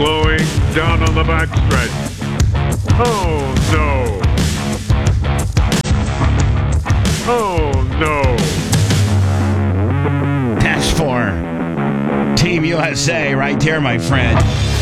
slowing down on the backstretch. Oh, no. Oh, no. That's for Team USA right there, my friend.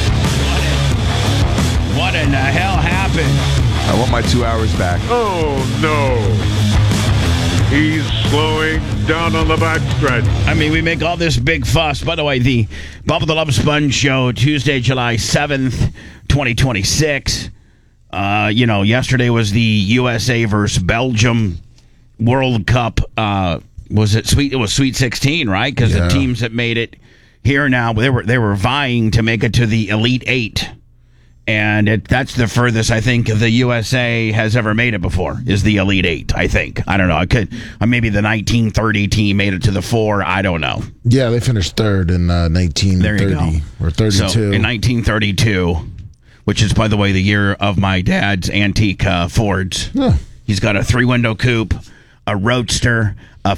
What in the hell happened? I want my 2 hours back. Oh, no. He's slowing down on the backstretch. I mean, we make all this big fuss. By the way, the Bubba the Love Sponge show, Tuesday, July 7th, 2026. Yesterday was the USA versus Belgium World Cup. Was it sweet? It was Sweet 16, right? Because the teams that made it here now, they were vying to make it to the Elite Eight. And that's the furthest I think the USA has ever made it before, is the Elite Eight, I think. I don't know. Maybe the 1930 team made it to the four. I don't know. Yeah, they finished third in 1930 or 32. So in 1932, which is, by the way, the year of my dad's antique Fords. Yeah. He's got a 3-window coupe, a roadster, a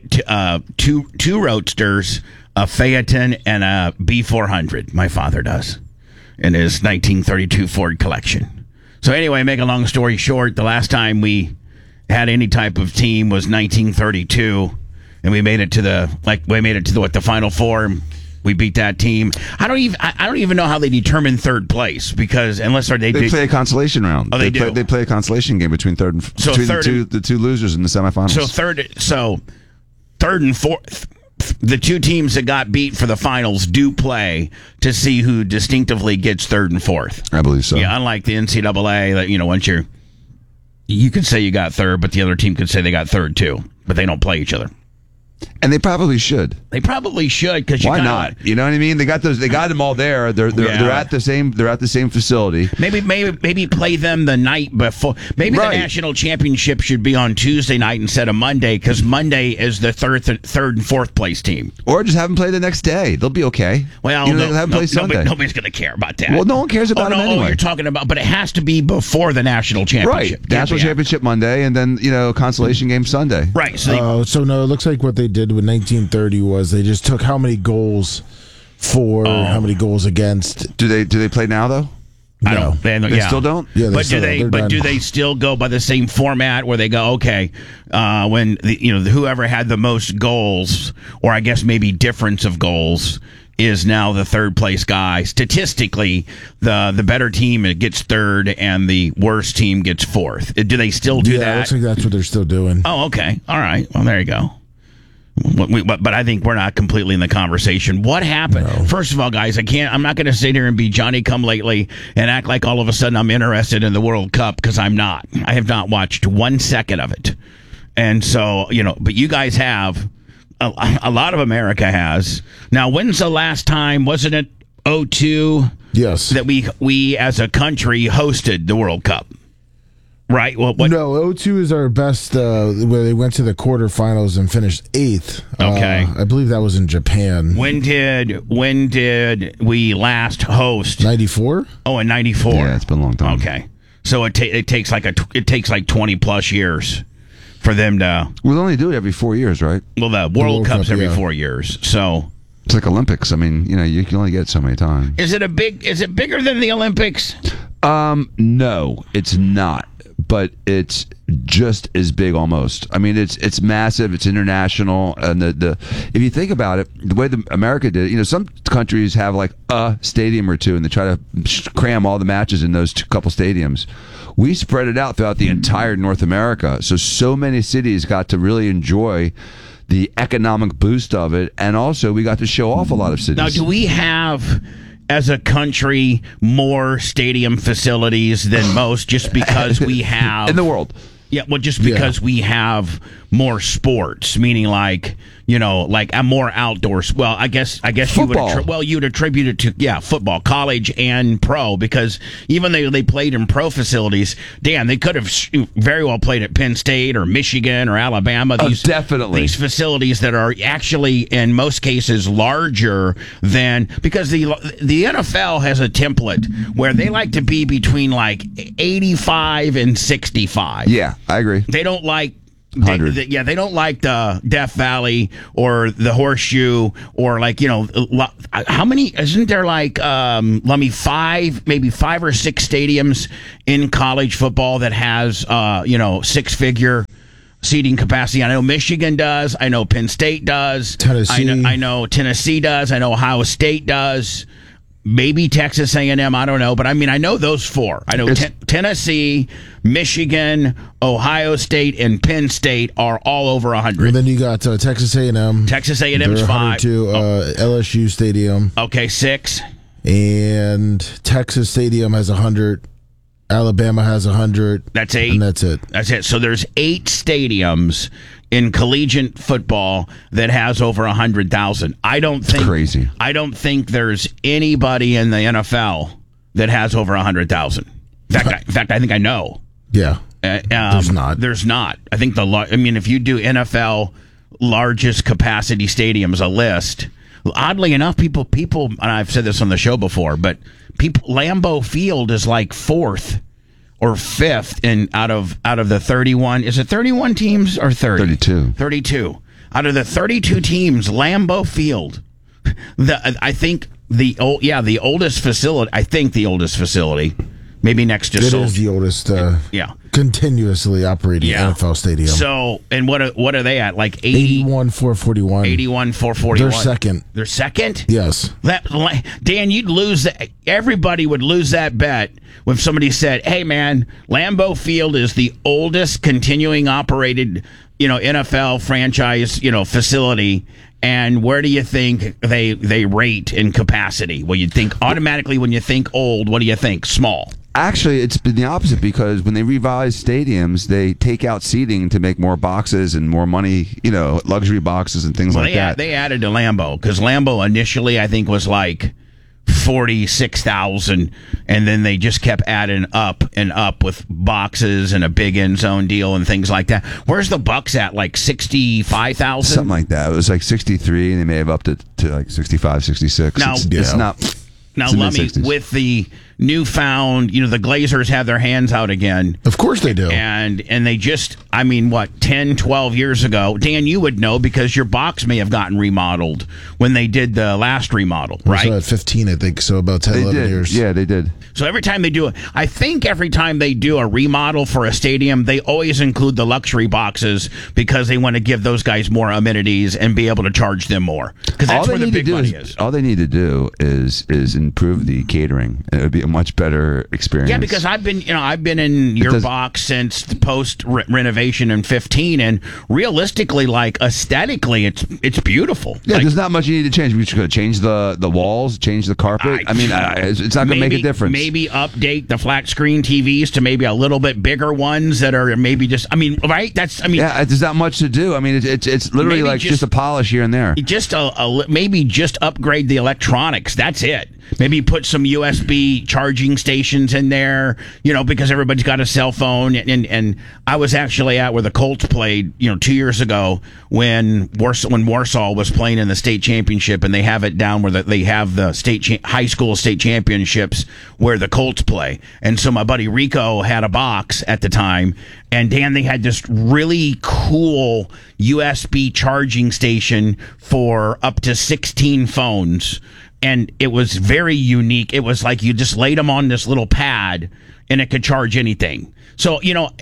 two roadsters, a Phaeton, and a B400. My father does. In his 1932 Ford collection. So anyway, make a long story short, the last time we had any type of team was 1932, and we made it to the Final Four. And we beat that team. I don't even know how they determine third place, because unless they play a consolation round. Oh, they do. They play a consolation game between the two losers in the semifinals. So third and fourth. The two teams that got beat for the finals do play to see who distinctively gets third and fourth. I believe so. Yeah, unlike the NCAA, that once you could say you got third, but the other team could say they got third too, but they don't play each other. And they probably should. They probably should, because why not? You know what I mean? They got them all there. They're at the same facility. Maybe play them the night before. Maybe the national championship should be on Tuesday night instead of Monday, because Monday is the third and fourth place team. Or just have them play the next day. They'll be okay. Well, they'll have them play Sunday. Nobody's going to care about that. Well, no one cares about it anyway. You're talking about, but it has to be before the national championship. Right, national championship Monday, and then consolation game Sunday. Right. So no, it looks like what they did with 1930 was they just took how many goals for, how many goals against. Do they play now though? I don't. They still don't. Yeah, do they still go by the same format where they go, okay, when whoever had the most goals, or I guess maybe difference of goals, is now the third place guy. Statistically, the better team gets third and the worst team gets fourth. Do they still do that? Yeah, it looks like that's what they're still doing. Oh, okay. All right. Well, there you go. But I think we're not completely in the conversation. What happened? No. First of all, guys, I'm not going to sit here and be Johnny come lately and act like all of a sudden I'm interested in the World Cup, because I'm not. I have not watched 1 second of it. And so, but you guys have. A lot of America has. Now, when's the last time, wasn't it 2002? Yes. That we as a country hosted the World Cup? Right. Well, No, 02 is our best. Where they went to the quarterfinals and finished 8th. Okay, I believe that was in Japan. When did we last host? 94. Oh, in 94. Yeah, it's been a long time. Okay, so it takes like 20 plus years for them to. We'll only do it every 4 years, right? Well, the World Cup's every 4 years, so. It's like Olympics. I mean, you can only get it so many times. Is it bigger than the Olympics? No, it's not. But it's just as big almost. I mean, it's massive. It's international, and the if you think about it, the way America did it, some countries have like a stadium or two, and they try to cram all the matches in those couple stadiums. We spread it out throughout the entire North America, so many cities got to really enjoy the economic boost of it, and also we got to show off a lot of cities. Now, do we have, as a country, more stadium facilities than most, just because we have in the world? Yeah, well, just because we have more sports, meaning like more outdoors. Well, I guess football. You'd attribute it to football, college and pro, because even though they played in pro facilities, Dan, they could have very well played at Penn State or Michigan or Alabama. Definitely these facilities that are actually in most cases larger than, because the NFL has a template where they like to be between like 85 and 65. Yeah, I agree. They don't like 100. They don't like the Death Valley or the Horseshoe or how many? Isn't there like maybe 5 or 6 stadiums in college football that has 6-figure seating capacity? I know Michigan does. I know Penn State does. Tennessee. I know Tennessee does. I know Ohio State does. Maybe Texas A&M, I don't know, but I know those 4. I know Tennessee, Michigan, Ohio State, and Penn State are all over 100. And then you got Texas A&M. Texas A&M's 5. LSU Stadium. Okay, 6. And Texas Stadium has 100. Alabama has 100. That's 8. And that's it. That's it. So there's 8 stadiums in collegiate football that has over 100,000. Crazy. I don't think there's anybody in the NFL that has over 100,000. In fact, I think I know. Yeah. There's not. There's not. I think if you do NFL largest capacity stadiums, a list. Oddly enough, people, and I've said this on the show before, but Lambeau Field is like 4th or 5th out of the 31. Is it 31 teams or 30? 32. Out of the 32 teams, Lambeau Field, I think the oldest facility. I think the oldest facility, maybe next to It is the oldest. Continuously operating NFL stadium. So, and what are they at? Like 81,441. 81,441. They're second. They're second? Yes. Dan, you'd lose that. Everybody would lose that bet when somebody said, "Hey, man, Lambeau Field is the oldest continuing operated, NFL franchise, facility." And where do you think they rate in capacity? Well, you'd think automatically when you think old, what do you think? Small. Actually, it's been the opposite because when they revise stadiums, they take out seating to make more boxes and more money, luxury boxes and things like that. They added to Lambeau because Lambeau initially, I think, was like 46,000, and then they just kept adding up and up with boxes and a big end zone deal and things like that. Where's the Bucks at? Like 65,000? Something like that. It was like 63, and they may have upped it to like 65, 66. Now, it's not. Now, with the newfound, the Glazers have their hands out again. Of course they do. And they just, 10, 12 years ago, Dan, you would know because your box may have gotten remodeled when they did the last remodel, right? So at 15, I think, so about 10, they 11 did. years. Yeah, they did. So every time they do it, I think every time they do a remodel for a stadium, they always include the luxury boxes because they want to give those guys more amenities and be able to charge them more. Because that's where the big money is. All they need to do is improve the catering. It would be a much better experience. Yeah, because I've been in your box since the post renovation in 15, and realistically, like aesthetically, it's beautiful. Yeah, like, there's not much you need to change. We're just going to change the walls, change the carpet. It's not going to make a difference. Maybe update the flat screen TVs to maybe a little bit bigger ones that are maybe just. Right? Yeah, there's not much to do. It's literally like just a polish here and there. Just maybe just upgrade the electronics. That's it. Maybe put some USB charging stations in there, because everybody's got a cell phone. And I was actually at where the Colts played, 2 years ago when Warsaw was playing in the state championship, and they have it down where they have the high school state championships where the Colts play. And so my buddy Rico had a box at the time, and Dan, they had this really cool USB charging station for up to 16 phones. And it was very unique. It was like you just laid them on this little pad, and it could charge anything. So,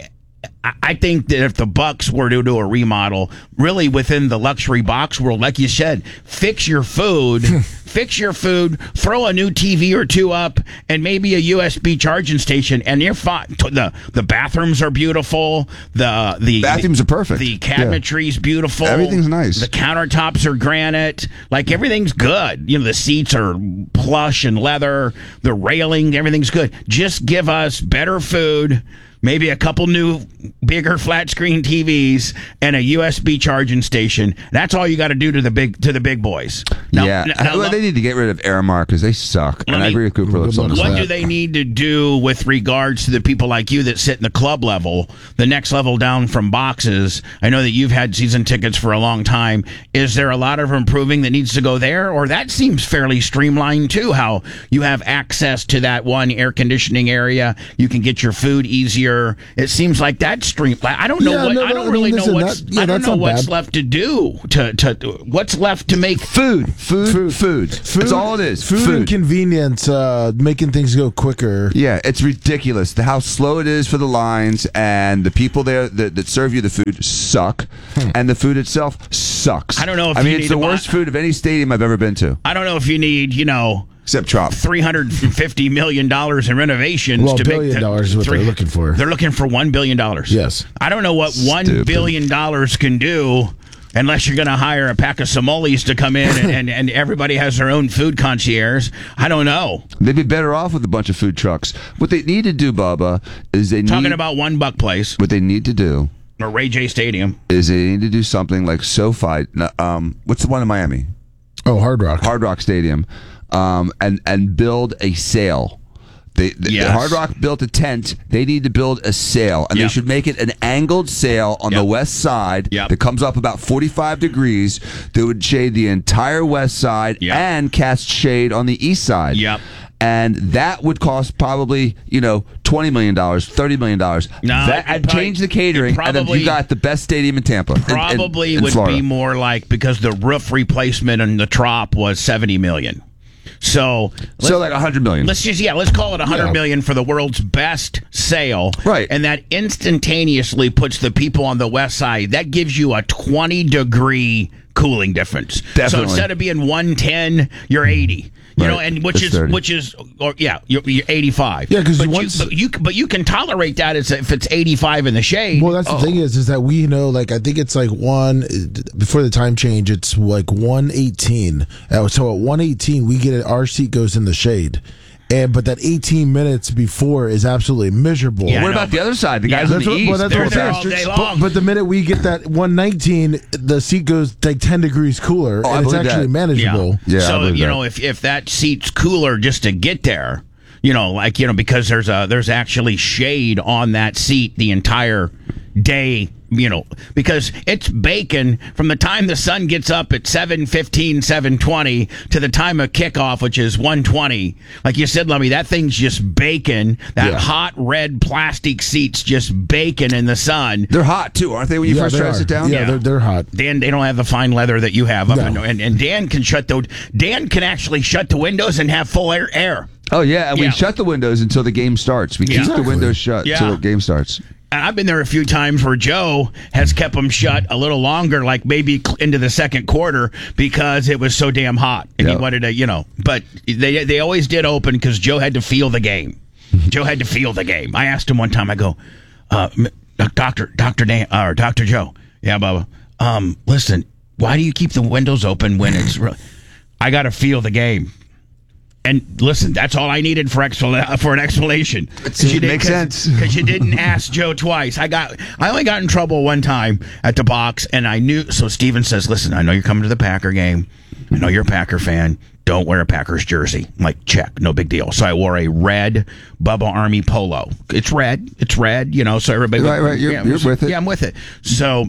I think that if the Bucks were to do a remodel, really within the luxury box world, like you said, fix your food, throw a new TV or two up, and maybe a USB charging station, and you're fine. The bathrooms are beautiful. The bathrooms are perfect. The cabinetry is beautiful. Everything's nice. The countertops are granite. Like everything's good. The seats are plush and leather. The railing, everything's good. Just give us better food. Maybe a couple new, bigger flat screen TVs and a USB charging station. That's all you got to do to the big boys. Now, they need to get rid of Aramark because they suck. And I agree with Cooper. What do they need to do with regards to the people like you that sit in the club level, the next level down from boxes? I know that you've had season tickets for a long time. Is there a lot of improving that needs to go there? Or that seems fairly streamlined too, how you have access to that one air conditioning area. You can get your food easier. It seems like that stream. I don't know Yeah, what no, I don't I really mean, know listen, what's that- yeah, I don't that's know not what's bad. left to do to what's left to make. Food. That's all it is. Food and convenience, making things go quicker. Yeah, it's ridiculous. How slow it is for the lines, and the people there that serve you the food suck, and the food itself sucks. I don't know if I you mean, need it's the to buy- worst food of any stadium I've ever been to, I don't know if you need except Trop. $350 million in renovations Well, to $1 billion is what they're looking for. They're looking for $1 billion. Yes. I don't know what $1 Stupid. billion can do unless you're going to hire a pack of Somalis to come in and everybody has their own food concierge. I don't know. They'd be better off with a bunch of food trucks. What they need to do, Bubba, is Talking about $1 Place what they need to do or Ray J Stadium. is they need to do something like SoFi. What's the one in Miami? Oh, Hard Rock. Hard Rock Stadium, and build a sail. Yes. Hard Rock built a tent. They need to build a sail, and Yep. they should make it an angled sail on the Yep. west side Yep. that comes up about 45 degrees that would shade the entire west side Yep. and cast shade on the east side. Yep. And that would cost probably, $20 million, $30 million. No, I'd change the catering, and then probably- you got the best stadium in Tampa. Probably in would Florida. be more like because the roof replacement in the Trop was $70 million. So like $100 million. let's call it $100 million for the world's best sail. Right. And that instantaneously puts the people on the west side. That gives you a 20-degree cooling difference. So Definitely. instead of being 110, you're 80. You know, Right. and That's 30. you're 85. Yeah, 'cause but once- you can tolerate that if it's 85 in the shade. Well, that's the thing is that we know, like, I think it's like before the time change, it's like 118. So at 118, we get it, our seat goes in the shade. But that 18 minutes before is absolutely miserable. Yeah, What I know, about the other side? The guys on That's the what, east. well, that's They're what there I'm all saying. day long. But the minute we get that 119, the seat goes like 10 degrees cooler, I and it's believe actually that. manageable. Yeah, I so believe that. if that seat's cooler just to get there, because there's actually shade on that seat the entire day. Because it's baking from the time the sun gets up at 7:15, 7:20 to the time of kickoff, which is 1:20. Like you said, Lummy, that thing's just baking. That Yeah. hot red plastic seat's just baking in the sun. They're hot too, aren't they? When you first they try to are. sit down. Yeah, they're hot. Dan, they don't have the fine leather that you have. No. And Dan can Dan can actually shut the windows and have full air. Oh yeah, and Yeah. we shut the windows until the game starts. We keep the Exactly. windows shut Yeah. until the game starts. And I've been there a few times where Joe has kept them shut a little longer, like maybe into the second quarter, because it was so damn hot, and he Yeah. wanted to, But they always did open because Joe had to feel the game. Joe had to feel the game. I asked him one time. I go, Doctor Dan or Dr. Joe, yeah, Bubba. Listen, why do you keep the windows open when it's? I got to feel the game. And listen, that's all I needed for an explanation. Makes sense. Because you didn't ask Joe twice. I only got in trouble one time at the box, and I knew. So Steven says, "Listen, I know you're coming to the Packer game. I know you're a Packer fan. Don't wear a Packers jersey." I'm like, check, no big deal. So I wore a red Bubba Army polo. It's red. So everybody. Right. You're with it. Yeah, I'm with it. So.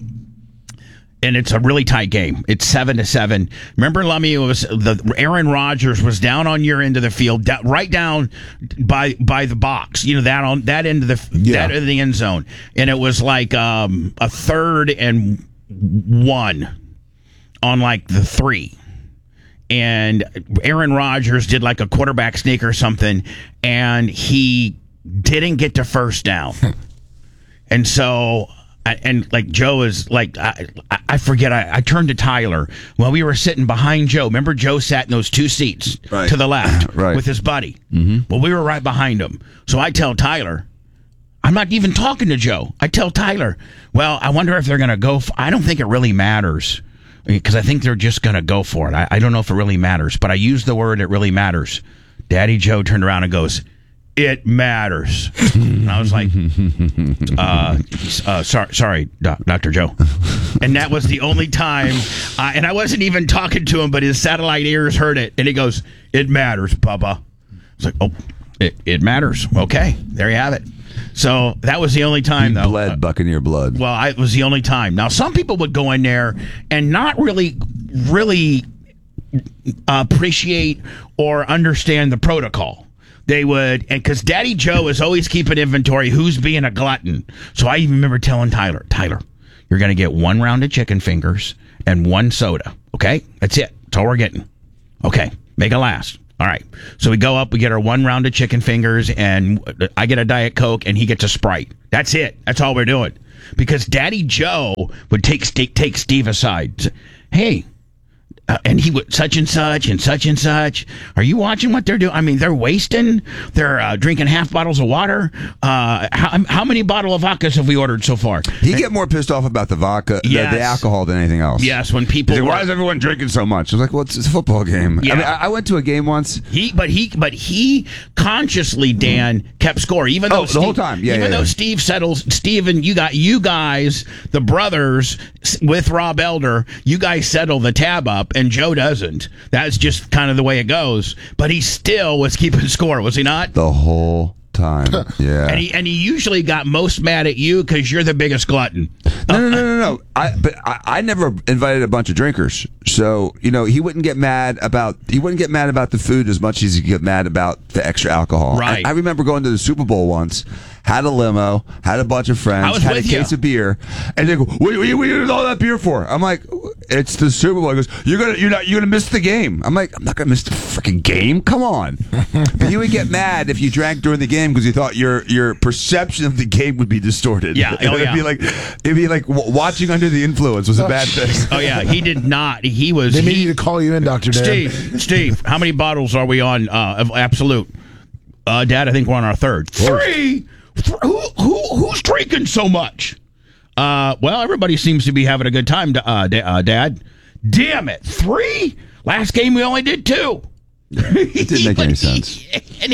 And it's a really tight game. It's 7-7. Remember, Lummy, it was Aaron Rodgers was down on your end of the field, right down by the box. That on that end of that end of the end zone, and it was like a 3rd and 1 on like the 3. And Aaron Rodgers did like a quarterback sneak or something, and he didn't get to first down, and so. And like Joe is like, I forget, I turned to Tyler. Well, we were sitting behind Joe. Remember, Joe sat in those 2 seats to the left Right. with his buddy. Mm-hmm. Well, we were right behind him. So I tell Tyler, I'm not even talking to Joe. I tell Tyler, well, I wonder if they're going to go. I don't think it really matters because I think they're just going to go for it. I don't know if it really matters, but I use the word it really matters. Daddy Joe turned around and goes, "It matters." And I was like, sorry, Dr. Joe. And that was the only time, and I wasn't even talking to him, but his satellite ears heard it. And he goes, "It matters, Bubba." I was like, oh, it matters. Okay, there you have it. So that was the only time, though. Bled Buccaneer blood. Well, it was the only time. Now, some people would go in there and not really appreciate or understand the protocol. they would, and because Daddy Joe is always keeping inventory who's being a glutton. So I even remember telling Tyler, you're going to get 1 round of chicken fingers and 1 soda. Okay? That's it. That's all we're getting. Okay. Make it last. All right. So we go up, we get our 1 round of chicken fingers, and I get a Diet Coke, and he gets a Sprite. That's it. That's all we're doing. Because Daddy Joe would take Steve aside. Hey, and he would such and such and such and such. Are you watching what they're doing? I mean, they're wasting. They're drinking half bottles of water. How many bottle of vodkas have we ordered so far? He get more pissed off about the vodka, Yes. the alcohol than anything else. Yes, when people. He's like, why is everyone drinking so much? I was like, well, it's a football game. Yeah. I mean, I went to a game once. He consciously, Dan, kept score. Even though the whole time. Yeah, even yeah, though yeah. Steve and you guys, the brothers with Rob Elder, you guys settle the tab up, and Joe doesn't. That's just kind of the way it goes. But he still was keeping score, was he not? The whole time. Yeah. And he usually got most mad at you because you're the biggest glutton. No. I never invited a bunch of drinkers, so he wouldn't get mad about the food as much as he get mad about the extra alcohol. Right. I remember going to the Super Bowl once. Had a limo, had a bunch of I friends, was had a with you. case of beer, and they go, "What are you all that beer for?" I'm like, "It's the Super Bowl." He goes, "You're gonna miss the game." I'm like, "I'm not gonna miss the freaking game. Come on." But he would get mad if you drank during the game because he thought your perception of the game would be distorted. Yeah. Oh, yeah. It'd be like watching under the influence was a bad thing. Oh yeah, he did not. He was. They may need to call you in, Dr. Dan. Steve, how many bottles are we on of Absolute? Dad, I think we're on our 3rd. 3? Who's drinking so much? Well, everybody seems to be having a good time, Dad. Damn it, 3? Last game we only did 2. It didn't make any sense.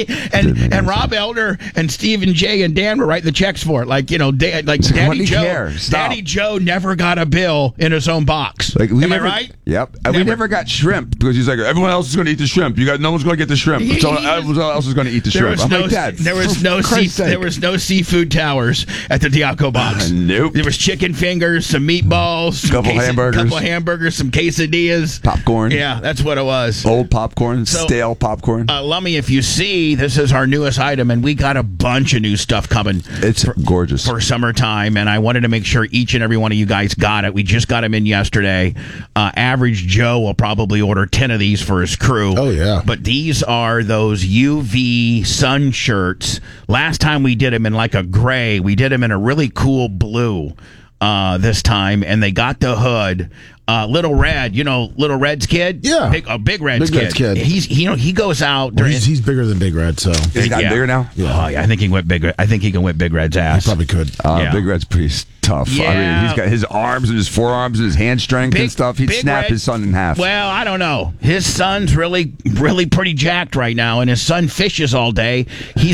And Rob Elder and Steve and Jay and Dan were writing the checks for it. Daddy Joe. Daddy Joe never got a bill in his own box. Am I right? Yep. And we never got shrimp because he's like, everyone else is going to eat the shrimp. No one's going to get the shrimp. Everyone else is going to eat the shrimp. There was no seafood towers at the Diaco box. Nope. There was chicken fingers, some meatballs, couple hamburgers, some quesadillas, popcorn. Yeah, that's what it was. Old popcorn. Stale popcorn. Lummy, if you see, this is our newest item, and we got a bunch of new stuff coming. It's gorgeous for summertime, and I wanted to make sure each and every one of you guys got it. We just got them in yesterday. Average Joe will probably order 10 of these for his crew. Oh, yeah. But these are those UV sun shirts. Last time we did them in like a gray. We did them in a really cool blue this time, and they got the hood. Little Red, Little Red's kid? Yeah. Big Red's kid. He goes out. He's bigger than Big Red, so. He got bigger now? Yeah. Oh, yeah. I think he went bigger. I think he can whip Big Red's ass. He probably could. Big Red's pretty tough. Yeah. I mean, he's got his arms and his forearms and his hand strength and stuff. He'd snap his son in half. Well, I don't know. His son's really pretty jacked right now, and his son fishes all day. He's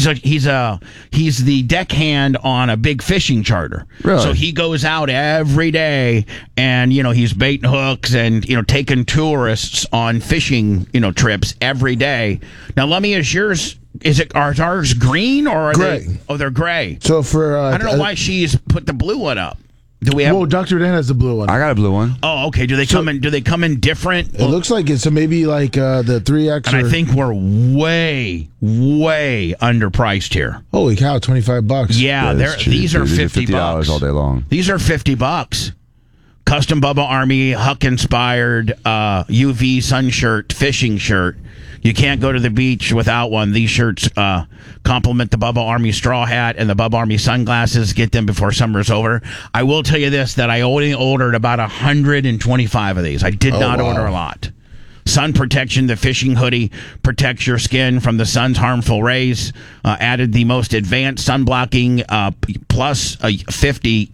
the deckhand on a big fishing charter. Really? So he goes out every day, and he's baiting hooks and taking tourists on fishing trips every day. Now, let me ask yours. Are ours green or are gray? They're gray. So for I don't know why she's put the blue one up. Do we have? Well, Dr. Dan has the blue one. I got a blue one. Oh, okay. Do they come in different? It looks like it. So maybe like the 3X. And I think we're way underpriced here. Holy cow, $25. Yeah, these are $50 all day long. These are $50. Custom Bubba Army Huck inspired UV sun shirt, fishing shirt. You can't go to the beach without one. These shirts complement the Bubba Army straw hat and the Bubba Army sunglasses. Get them before summer's over. I will tell you this, that I only ordered about 125 of these. I did not order a lot. Sun protection, the fishing hoodie protects your skin from the sun's harmful rays. Added the most advanced sun blocking plus 50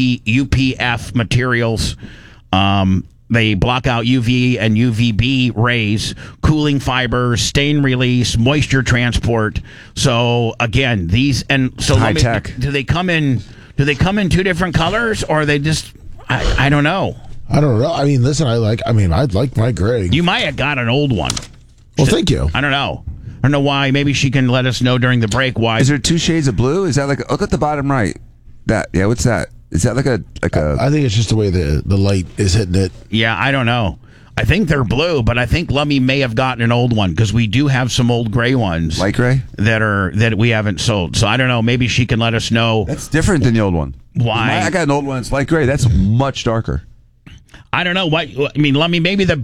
UPF materials. They block out UV and UVB rays, cooling fibers, stain release, moisture transport. So again, these high tech. Do they come in 2 different colors, or are they just? I don't know. I don't know. I mean, listen, I like my gray. You might have got an old one. Well, thank you. I don't know why. Maybe she can let us know during the break why. Is there 2 shades of blue? Is that look at the bottom right? What's that? Is that like a? I think it's just the way the light is hitting it. Yeah, I don't know. I think they're blue, but I think Lummy may have gotten an old one because we do have some old gray ones, Light gray? that we haven't sold. So I don't know. Maybe she can let us know. That's different than the old one. Why? I got an old one. It's light gray. That's much darker. I don't know. I mean, Lummy, maybe the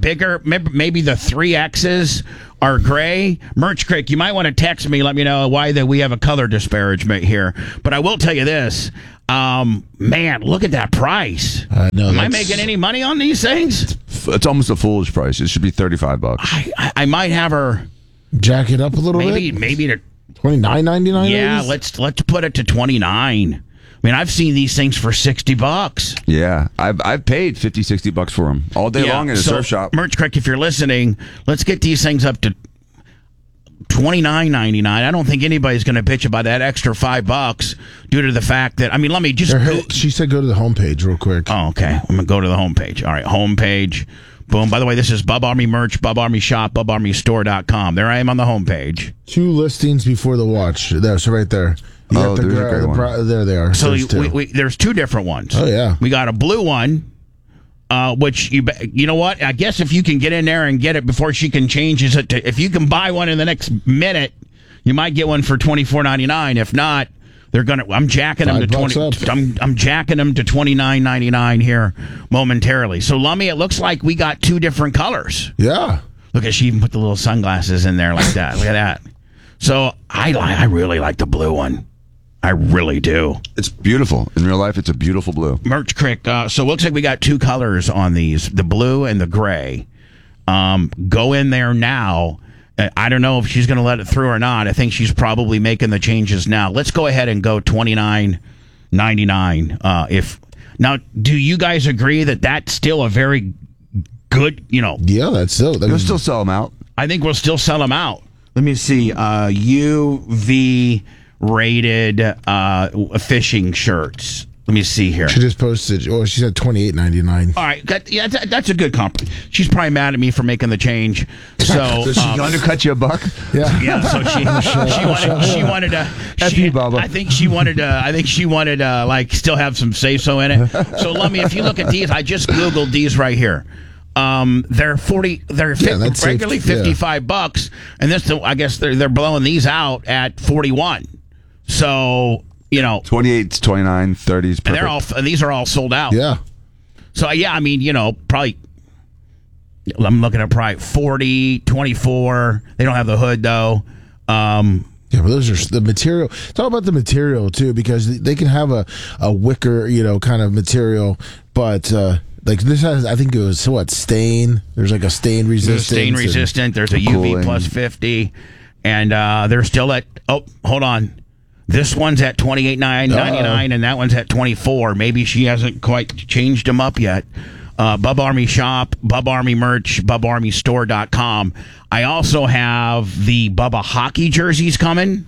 3Xs are gray. Merch Crick, you might want to text me. Let me know why that we have a color disparagement here. But I will tell you this. Man, look at that price. No, Am I making any money on these things? It's almost a foolish price. It should be $35. I might have her jack it up a little bit. Maybe to $29.99. yeah. Let's put it to $29. I mean, I've seen these things for $60. Yeah, I've paid $50-$60 for them all day long at a surf shop. Merch Crick, if you're listening, let's get these things up to $29.99. I don't think anybody's going to bitch about that extra $5 due to the fact that, I mean, let me just. She said go to the homepage real quick. Oh, okay. I'm going to go to the homepage. All right, homepage. Boom. By the way, this is Bub Army merch, Bub Army shop, BubArmyStore.com. There I am on the homepage. 2 listings before the watch. There, so right there. You got there's a great one. There they are. So there's there's 2 different ones. Oh, yeah. We got a blue one. Which you know what? I guess if you can get in there and get it before she can change it to, if you can buy one in the next minute, you might get one for $24.99. If not, they're gonna. I'm jacking them to $20. I'm jacking them to $29.99 here momentarily. So Lummy, it looks like we got 2 different colors. Yeah. Look at she even put the little sunglasses in there like that. Look at that. So I really like the blue one. I really do. It's beautiful. In real life, it's a beautiful blue. Merch Crick. So it looks like we got 2 colors on these, the blue and the gray. Go in there now. I don't know if she's going to let it through or not. I think she's probably making the changes now. Let's go ahead and go $29.99. Now, do you guys agree that that's still a very good, Yeah, that's still. You'll still sell them out. I think we'll still sell them out. Let me see. UV rated fishing shirts. Let me see here. She just posted. Oh, she said $28.99. All right, that's a good comp. She's probably mad at me for making the change. So Does she undercut you $1? Yeah. Yeah. So she wanted to. F you, Bubba. I think she wanted to like still have some say so in it. So let me. If you look at these, I just googled these right here. They're regularly $55, and this I guess they're blowing these out at 41. So 28, 29, 30s. and these are all sold out. Yeah. So yeah, I mean probably. I'm looking at probably 40, 24. They don't have the hood though. Yeah, but those are the material. Talk about the material too, because they can have a wicker, kind of material, but like this has, I think it was stain. There's like a stain resistant. Stain resistant. There's a UV cooling. plus 50, and they're still at. Oh, hold on. This one's at $28.99, and that one's at $24. Maybe she hasn't quite changed them up yet. Bub Army shop, Bub Army merch, BubArmyStore.com. I also have the Bubba hockey jerseys coming.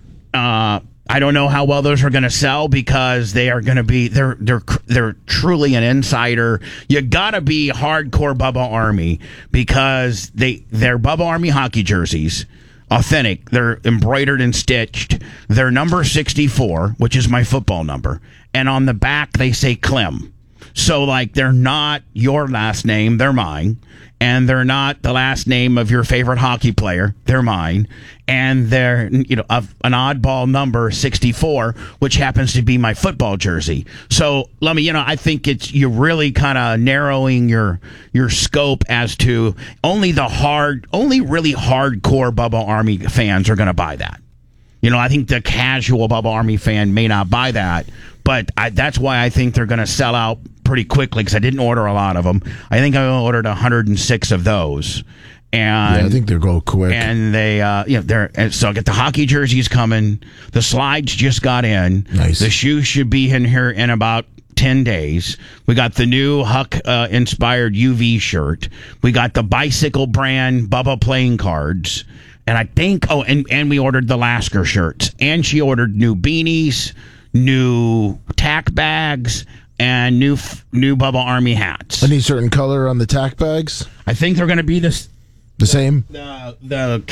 I don't know how well those are going to sell because they are going to be they're truly an insider. You got to be hardcore Bubba Army because they're Bubba Army hockey jerseys. Authentic. They're embroidered and stitched. They're number 64, which is my football number. And on the back, they say Clem. So, like, they're not your last name. They're mine. And they're not the last name of your favorite hockey player. They're mine. And they're, an oddball number 64, which happens to be my football jersey. So, let me, I think you're really kind of narrowing your scope as to only really hardcore Bubba Army fans are going to buy that. I think the casual Bubba Army fan may not buy that, but that's why I think they're going to sell out pretty quickly because I didn't order a lot of them. I think I ordered 106 of those. And I think they'll go quick. And they, so I get the hockey jerseys coming. The slides just got in. Nice. The shoes should be in here in about 10 days. We got the new Huck inspired UV shirt. We got the bicycle brand Bubba playing cards. And I think, and we ordered the Lasker shirts. And she ordered new beanies, new tack bags, and new Bubba Army hats. Any certain color on the tack bags? I think they're going to be the same? The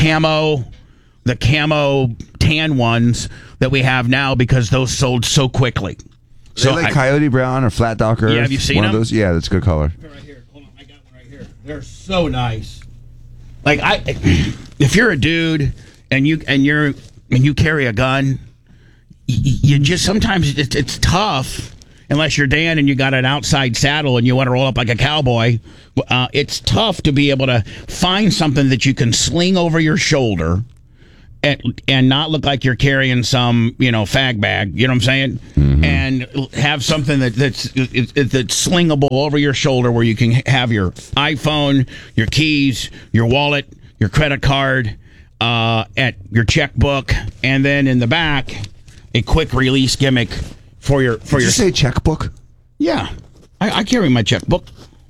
camo tan ones that we have now because those sold so quickly. So like Coyote Brown or Flat Docker. Yeah, have you seen one them? of those? Yeah, that's a good color. Right here. Hold on, I got one right here. They're so nice. Like if you're a dude and you carry a gun, you just sometimes it's tough. Unless you're Dan and you got an outside saddle and you want to roll up like a cowboy, it's tough to be able to find something that you can sling over your shoulder and not look like you're carrying some, fag bag. You know what I'm saying? Mm-hmm. And have something that's slingable over your shoulder where you can have your iPhone, your keys, your wallet, your credit card, at your checkbook, and then in the back, a quick release gimmick. For your Did you say checkbook? Yeah, I carry my checkbook.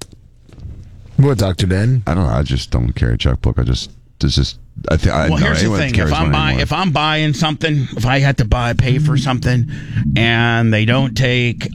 What, Dr. Dan? I don't know. I just don't carry a checkbook. Here's the thing. If I'm buying something, if I had to pay for something, and they don't take,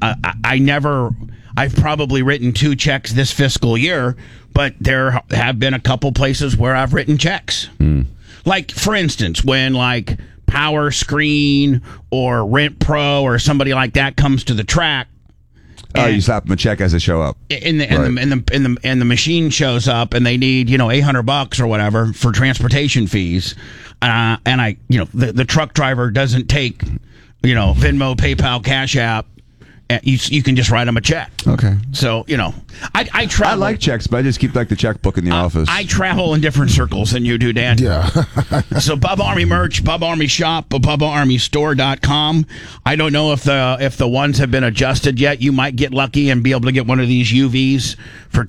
I've probably written 2 checks this fiscal year, but there have been a couple places where I've written checks. Like, for instance, when Power Screen or Rent Pro or somebody like that comes to the track. Oh, you slap them a check as they show up. And the machine shows up and they need, $800 or whatever for transportation fees. And the truck driver doesn't take, Venmo, PayPal, Cash App. You can just write them a check. Okay. So, I travel. I like checks, but I just keep the checkbook in the office. I travel in different circles than you do, Dan. Yeah. So Bubba Army merch, Bubba Army shop, BubbaArmyStore.com. I don't know if the ones have been adjusted yet. You might get lucky and be able to get one of these UVs for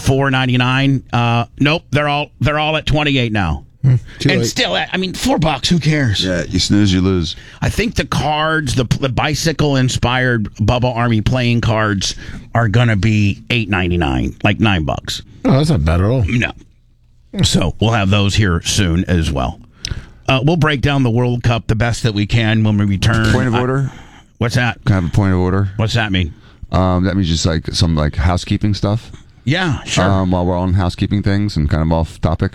$24.99. Nope, they're all at $28 now. And late. Still, $4. Who cares? Yeah, you snooze, you lose. I think the cards, the bicycle-inspired Bubba Army playing cards, are gonna be $8.99, like $9. Oh, that's not bad at all. No. So we'll have those here soon as well. We'll break down the World Cup the best that we can when we return. Point of order. What's that? Can I have a point of order? What's that mean? That means just some housekeeping stuff. Yeah, sure. While we're on housekeeping things and kind of off topic.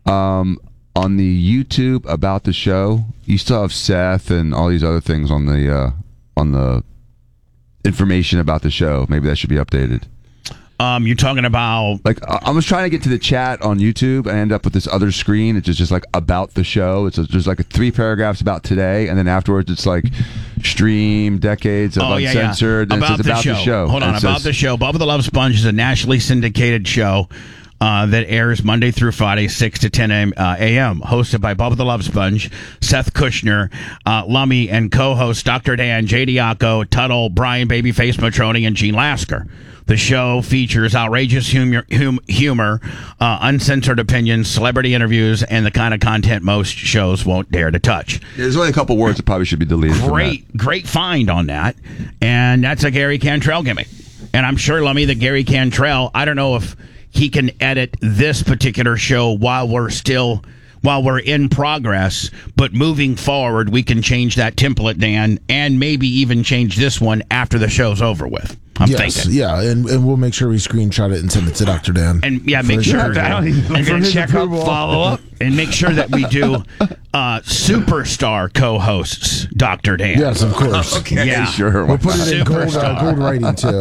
On the YouTube about the show, you still have Seth and all these other things on the information about the show. Maybe that should be updated. You're talking about I was trying to get to the chat on YouTube and I end up with this other screen. It's just about the show. There's 3 paragraphs about today, and then afterwards it's stream decades of uncensored. And about the show. Hold on, about the show. Bubba the Love Sponge is a nationally syndicated show that airs Monday through Friday, 6 to 10 a.m., hosted by Bubba the Love Sponge, Seth Kushner, Lummy, and co-hosts Dr. Dan, J. Diaco, Tuttle, Brian Babyface Matroni, and Gene Lasker. The show features outrageous humor, uncensored opinions, celebrity interviews, and the kind of content most shows won't dare to touch. There's only a couple words that probably should be deleted. Great find on that. And that's a Gary Cantrell gimmick. And I'm sure, Lummy, that Gary Cantrell, I don't know if he can edit this particular show while we're in progress, but moving forward, we can change that template, Dan, and maybe even change this one after the show's over with. I'm thinking. Yeah, and we'll make sure we screenshot it and send it to Dr. Dan. And make sure. And then check up, follow up, and make sure that we do superstar co-hosts, Dr. Dan. Yes, of course. Okay, yeah, sure. We'll put it in gold writing too.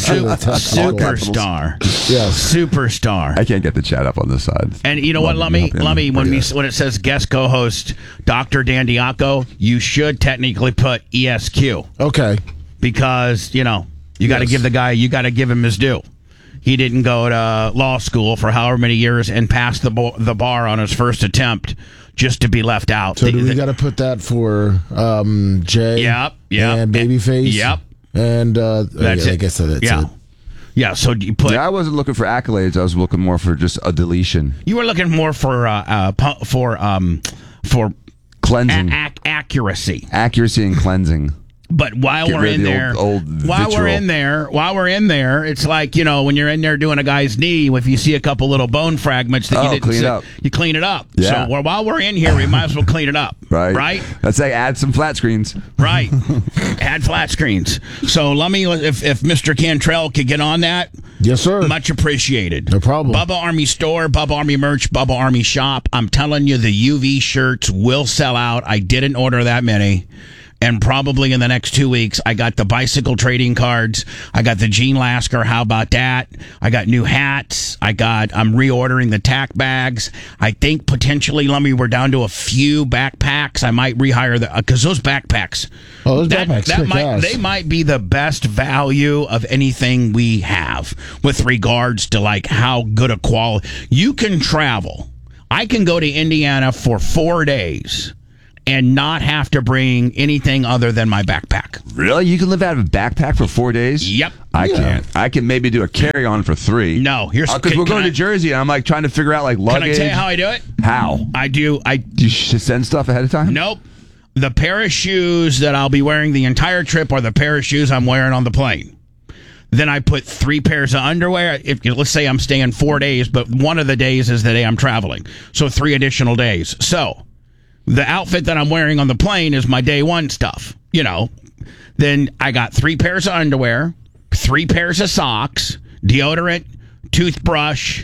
Superstar. Yes, superstar. I can't get the chat up on this side. And you know what, Lummy, when it says guest co-host Dr. Dan Diaco, you should technically put ESQ. Okay. Because you got to give the guy, you got to give him his due. He didn't go to law school for however many years and pass the bar on his first attempt just to be left out. So do we got to put that for Jay? Yep. And Babyface. Yep. And that's it. I guess that's it. Yeah. So you put. Yeah, I wasn't looking for accolades. I was looking more for just a deletion. You were looking more for cleansing, accuracy and cleansing. But while we're in there, it's like, when you're in there doing a guy's knee, if you see a couple little bone fragments that you didn't clean it up. You clean it up. Yeah. So while we're in here, we might as well clean it up. Right? Let's say add some flat screens. Right. Add flat screens. So let me, if Mr. Cantrell could get on that. Yes, sir. Much appreciated. No problem. Bubba Army Store, Bubba Army Merch, Bubba Army Shop. I'm telling you, the UV shirts will sell out. I didn't order that many. And probably in the next 2 weeks, I got the bicycle trading cards. I got the Gene Lasker. How about that? I got new hats. I'm reordering the tack bags. I think potentially, Lummy, we're down to a few backpacks. I might rehire because those backpacks. Oh, those backpacks. They might be the best value of anything we have with regards to like how good a quality. You can travel. I can go to Indiana for 4 days and not have to bring anything other than my backpack. Really? You can live out of a backpack for 4 days? Yep. I can't. I can maybe do a carry-on for 3. No, here's because we're going to Jersey, and I'm like trying to figure out like luggage. Can I tell you how I do it? How? Do you send stuff ahead of time? Nope. The pair of shoes that I'll be wearing the entire trip are the pair of shoes I'm wearing on the plane. Then I put 3 pairs of underwear. Let's say I'm staying 4 days, but one of the days is the day I'm traveling. So 3 additional days. So the outfit that I'm wearing on the plane is my day 1 stuff, Then I got 3 pairs of underwear, 3 pairs of socks, deodorant, toothbrush,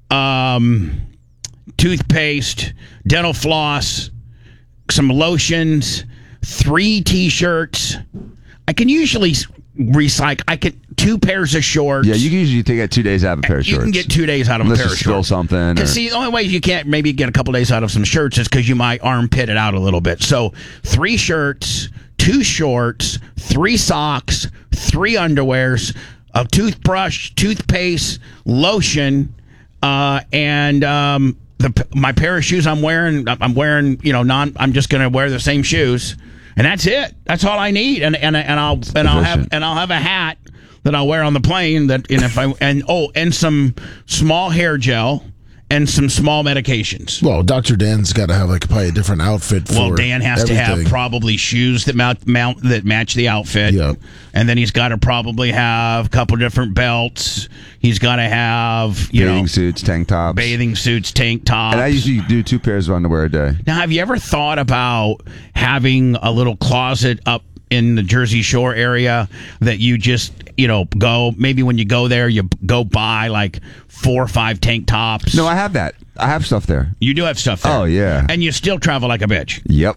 toothpaste, dental floss, some lotions, 3 T-shirts. I can usually recycle. 2 pairs of shorts. Yeah, you can usually get 2 days out of a pair of shorts. You can get 2 days out of a pair of shorts. Spill something. Because see, the only way you can't maybe get a couple days out of some shirts is because you might armpit it out a little bit. So 3 shirts, 2 shorts, 3 socks, 3 underwears, a toothbrush, toothpaste, lotion, and my pair of shoes I'm wearing. I'm just going to wear the same shoes. And that's it. That's all I need. And I'll have a hat that I'll wear on the plane. And some small hair gel and some small medications. Well, Dr. Dan's got to have probably a different outfit for Well, Dan has everything. to have probably shoes that match the outfit. Yep. And then he's got to probably have a couple different belts. He's got to have bathing suits, tank tops. And I usually do 2 pairs of underwear a day. Now, have you ever thought about having a little closet up in the Jersey Shore area that you just, go, maybe when you go there, you go buy like 4 or 5 tank tops? No, I have that. I have stuff there. You do have stuff there. Oh, yeah. And you still travel like a bitch. Yep.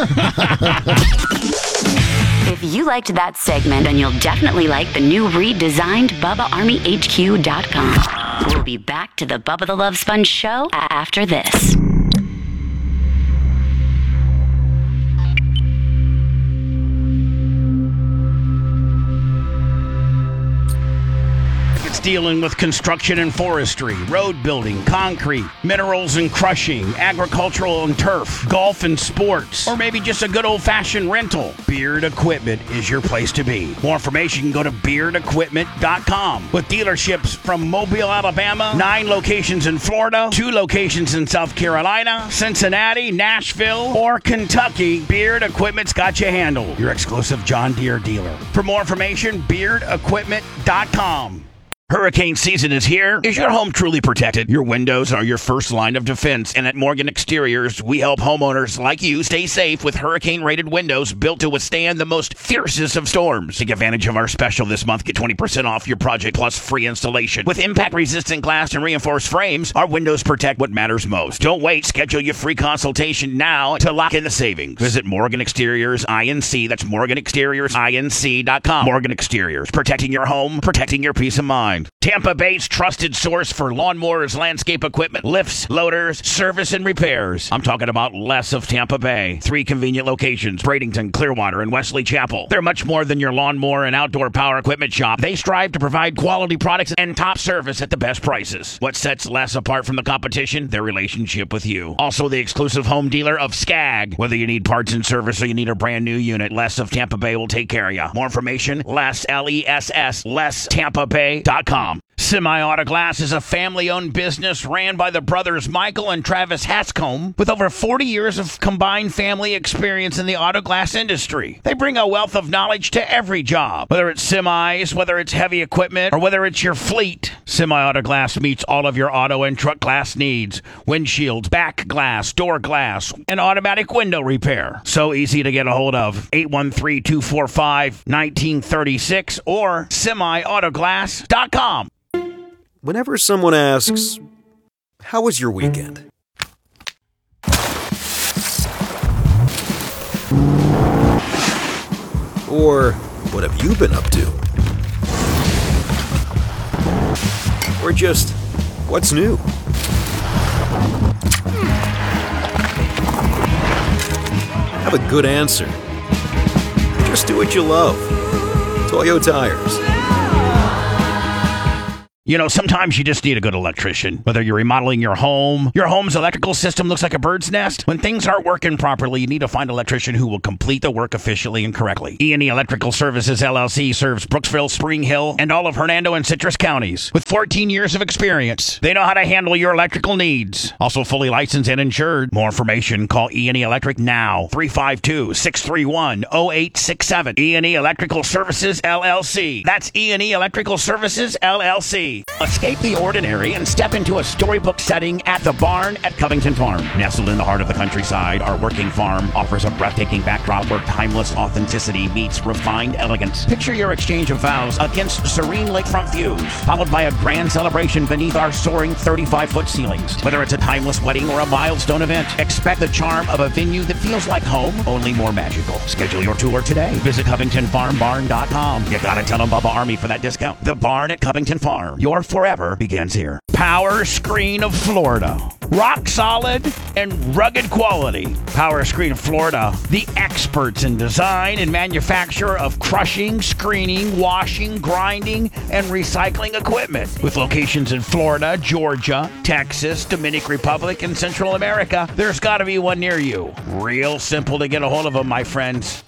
If you liked that segment, then you'll definitely like the new redesigned BubbaArmyHQ.com. We'll be back to the Bubba the Love Sponge show after this. Dealing with construction and forestry, road building, concrete, minerals and crushing, agricultural and turf, golf and sports, or maybe just a good old-fashioned rental. Beard Equipment is your place to be. More information, go to beardequipment.com. With dealerships from Mobile, Alabama, 9 locations in Florida, 2 locations in South Carolina, Cincinnati, Nashville, or Kentucky, Beard Equipment's got you handled. Your exclusive John Deere dealer. For more information, beardequipment.com. Hurricane season is here. Is your home truly protected? Your windows are your first line of defense, and at Morgan Exteriors, we help homeowners like you stay safe with hurricane-rated windows built to withstand the most fiercest of storms. Take advantage of our special this month. Get 20% off your project plus free installation. With impact-resistant glass and reinforced frames, our windows protect what matters most. Don't wait. Schedule your free consultation now to lock in the savings. Visit Morgan Exteriors INC. That's MorganExteriorsINC.com. Morgan Exteriors, protecting your home, protecting your peace of mind. Tampa Bay's trusted source for lawnmowers, landscape equipment, lifts, loaders, service, and repairs. I'm talking about Les of Tampa Bay. 3 convenient locations, Bradenton, Clearwater, and Wesley Chapel. They're much more than your lawnmower and outdoor power equipment shop. They strive to provide quality products and top service at the best prices. What sets Les apart from the competition? Their relationship with you. Also the exclusive home dealer of Skag. Whether you need parts and service or you need a brand new unit, Les of Tampa Bay will take care of you. More information, Les, L-E-S-S, LesTampaBay.com. Semi-Auto Glass is a family-owned business ran by the brothers Michael and Travis Hatscombe with over 40 years of combined family experience in the auto glass industry. They bring a wealth of knowledge to every job, whether it's semis, whether it's heavy equipment, or whether it's your fleet. Semi-Auto Glass meets all of your auto and truck glass needs. Windshields, back glass, door glass, and automatic window repair. So easy to get a hold of. 813-245-1936 or semiautoglass.com. Whenever someone asks, "How was your weekend?" Or what have you been up to? Or just, what's new? Have a good answer. Just do what you love. Toyo Tires. You know, sometimes you just need a good electrician. Whether you're remodeling your home's electrical system looks like a bird's nest. When things aren't working properly, you need to find an electrician who will complete the work efficiently and correctly. E&E Electrical Services, LLC serves Brooksville, Spring Hill, and all of Hernando and Citrus counties. With 14 years of experience, they know how to handle your electrical needs. Also fully licensed and insured. More information, call E&E Electric now. 352-631-0867. E&E Electrical Services, LLC. That's E&E Electrical Services, LLC. Escape the ordinary and step into a storybook setting at the Barn at Covington Farm. Nestled in the heart of the countryside, our working farm offers a breathtaking backdrop where timeless authenticity meets refined elegance. Picture your exchange of vows against serene lakefront views, followed by a grand celebration beneath our soaring 35-foot ceilings. Whether it's a timeless wedding or a milestone event, expect the charm of a venue that feels like home, only more magical. Schedule your tour today. Visit CovingtonFarmBarn.com. You gotta tell them Bubba Army for that discount. The Barn at Covington Farm. Your forever begins here. Power Screen of Florida. Rock solid and rugged quality. Power Screen of Florida, the experts in design and manufacture of crushing, screening, washing, grinding, and recycling equipment. With locations in Florida, Georgia, Texas, Dominican Republic, and Central America, there's got to be one near you. Real simple to get a hold of them, my friends.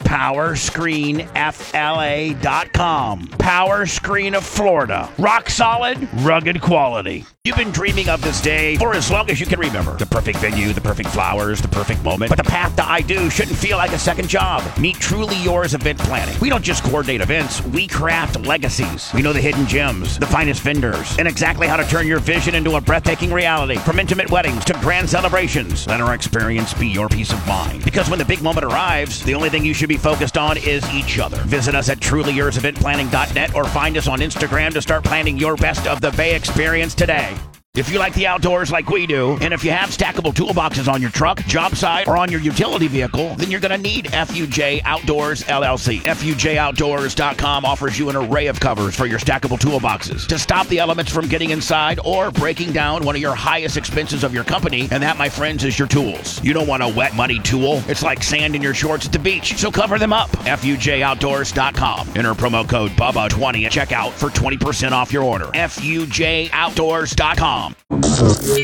PowerscreenFLA.com. Power Screen of Florida. Rock solid, rugged quality. You've been dreaming of this day for as long as you can remember. The perfect venue, the perfect flowers, the perfect moment. But the path to I Do shouldn't feel like a second job. Meet Truly Yours Event Planning. We don't just coordinate events, we craft legacies. We know the hidden gems, the finest vendors, and exactly how to turn your vision into a breathtaking reality. From intimate weddings to grand celebrations, let our experience be your peace of mind. Because when the big moment arrives, the only thing you should be focused on is each other. Visit us at trulyourseventplanning.net or find us on Instagram to start planning your best of the Bay experience today. If you like the outdoors like we do, and if you have stackable toolboxes on your truck, job site, or on your utility vehicle, then you're going to need FUJ Outdoors LLC. FUJOutdoors.com offers you an array of covers for your stackable toolboxes to stop the elements from getting inside or breaking down one of your highest expenses of your company, and that, my friends, is your tools. You don't want a wet, muddy tool. It's like sand in your shorts at the beach, so cover them up. FUJOutdoors.com. Enter promo code BUBBA20 at checkout for 20% off your order. FUJOutdoors.com.